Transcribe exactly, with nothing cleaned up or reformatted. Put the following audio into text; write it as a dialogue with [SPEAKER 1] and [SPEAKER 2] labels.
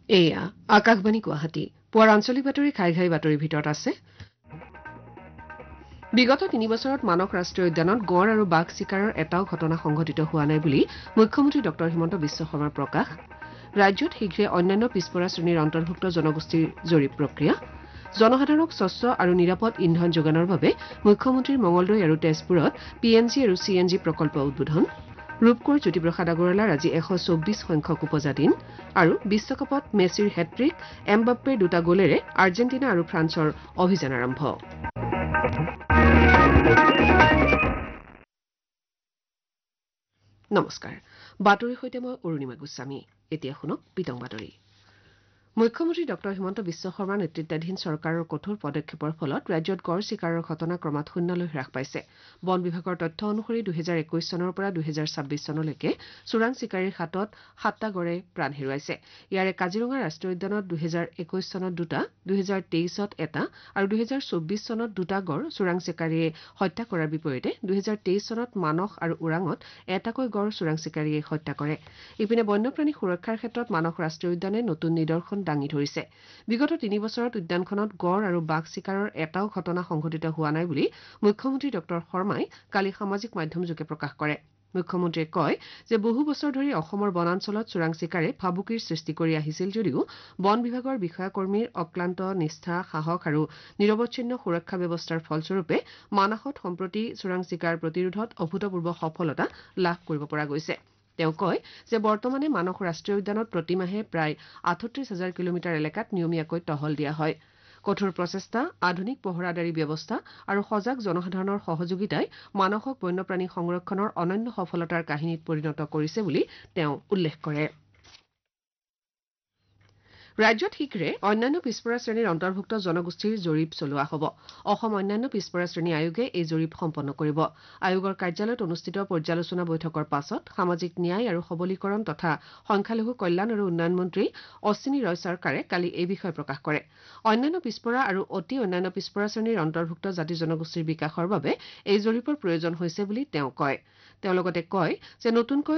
[SPEAKER 1] এয়া আকাশবাণী গুৱাহাটী পুৱাৰ আঞ্চলিক বাতৰি ঘাই ঘাই বাতৰিৰ ভিতৰত আছে বিগত তিনি বছৰত মানস ৰাষ্ট্ৰীয় উদ্যানত গড় আৰু বাঘ চিকাৰৰ এটাও ঘটনা সংঘটিত হোৱা নাই বুলি মুখ্যমন্ত্ৰী ডঃ হিমন্ত বিশ্ব শৰ্মাৰ প্ৰকাশ ৰাজ্যত শীঘ্ৰে অন্যান্য পিছপৰা শ্ৰেণীৰ অন্তৰ্ভুক্ত জনগোষ্ঠীৰ জৰীপ প্ৰক্ৰিয়া জনসাধাৰণক স্বচ্ছ আৰু নিৰাপদ ইন্ধন যোগানৰ বাবে মুখ্যমন্ত্ৰীৰ মঙলদৈ আৰু তেজপুৰত পি এন জি আৰু চি এন জি প্ৰকল্প উদ্বোধন ৰূপকোঁৱৰ জ্যোতিপ্ৰসাদ আগৰৱালাৰ আজি এশ চৌব্বিছ সংখ্যক উপজা দিন আৰু বিশ্বকাপত মেছিৰ হেট্ৰিক এমবাপ্পেৰ দুটা গলেৰে আৰ্জেণ্টিনা আৰু ফ্ৰান্সৰ অভিযান আৰম্ভ নমস্কাৰ বাতৰিৰ সৈতে মই অৰুণিমা গোস্বামী এতিয়া শুনক পিতং বাতৰি মুখ্যমন্ত্ৰী ডঃ হিমন্ত বিশ্ব শৰ্মাৰ নেতৃত্বাধীন চৰকাৰৰ কঠোৰ পদক্ষেপৰ ফলত ৰাজ্যত গড় চিকাৰৰ ঘটনা ক্ৰমাৎ শূন্যলৈ হ্ৰাস পাইছে বন বিভাগৰ তথ্য অনুসৰি দুহেজাৰ একৈশ চনৰ পৰা দুহেজাৰ ছাব্বিছ চনলৈকে চোৰাং চিকাৰীৰ হাতত সাতটা গড়ে প্ৰাণ হেৰুৱাইছে ইয়াৰে কাজিৰঙা ৰাষ্ট্ৰীয় উদ্যানত দুহেজাৰ একৈশ চনত দুটা দুহেজাৰ তেইছত এটা আৰু দুহেজাৰ চৌব্বিছ চনত দুটা গড় চোৰাং চিকাৰীয়ে হত্যা কৰাৰ বিপৰীতে দুহেজাৰ তেইছ চনত মানস আৰু ওৰাঙত এটাকৈ গড় চোৰাং চিকাৰীয়ে হত্যা কৰে ইপিনে বন্যপ্ৰাণী সুৰক্ষাৰ ক্ষেত্ৰত মানস ৰাষ্ট্ৰীয় উদ্যানে নতুন নিদৰ্শন দাঙি ধৰিছে বিগত তিনি বছৰত উদ্যানখনত গড় আৰু বাঘ চিকাৰৰ এটাও ঘটনা সংঘটিত হোৱা নাই বুলি মুখ্যমন্ত্ৰী ডঃ শৰ্মাই কালি সামাজিক মাধ্যমযোগে প্ৰকাশ কৰে মুখ্যমন্ত্ৰীয়ে কয় যে বহু বছৰ ধৰি অসমৰ বনাঞ্চলত চোৰাং চিকাৰে ভাবুকিৰ সৃষ্টি কৰি আহিছিল যদিও বন বিভাগৰ বিষয়াকৰ্মীৰ অক্লান্ত নিষ্ঠা সাহস আৰু নিৰৱচ্ছিন্ন সুৰক্ষা ব্যৱস্থাৰ ফলস্বৰূপে মানসত সম্প্ৰতি চোৰাং চিকাৰ প্ৰতিৰোধত অভূতপূৰ্ব সফলতা লাভ কৰিব পৰা গৈছে তেওঁ কয় যে বৰ্তমানে মানস ৰাষ্ট্ৰীয় উদ্যানত প্ৰতিমাহে প্ৰায় আঠত্ৰিশ হাজাৰ কিলোমিটাৰ এলেকাত নিয়মীয়াকৈ টহল দিয়া হয় কঠোৰ প্ৰচেষ্টা আধুনিক পহৰাদাৰী ব্যৱস্থা আৰু সজাগ জনসাধাৰণৰ সহযোগিতাই মানসক বন্যপ্ৰাণী সংৰক্ষণৰ অনন্য সফলতাৰ কাহিনীত পৰিণত কৰিছে বুলি তেওঁ উল্লেখ কৰে ৰাজ্যত শীঘ্ৰে অন্যান্য পিছপৰা শ্ৰেণীৰ অন্তৰ্ভুক্ত জনগোষ্ঠীৰ জৰীপ চলোৱা হ'ব অসম অন্যান্য পিছপৰা শ্ৰেণী আয়োগে এই জৰীপ সম্পন্ন কৰিব আয়োগৰ কাৰ্যালয়ত অনুষ্ঠিত পৰ্যালোচনা বৈঠকৰ পাছত সামাজিক ন্যায় আৰু সবলীকৰণ তথা সংখ্যালঘু কল্যাণ আৰু উন্নয়ন মন্ত্ৰী অশ্বিনী ৰয় চৰকাৰে কালি এই বিষয়ে প্ৰকাশ কৰে অন্যান্য পিছপৰা আৰু অতি অন্যান্য পিছপৰা শ্ৰেণীৰ অন্তৰ্ভুক্ত জাতি জনগোষ্ঠীৰ বিকাশৰ বাবে এই জৰীপৰ প্ৰয়োজন হৈছে বুলি তেওঁ কয় তেওঁ লগতে কয় যে নতুনকৈ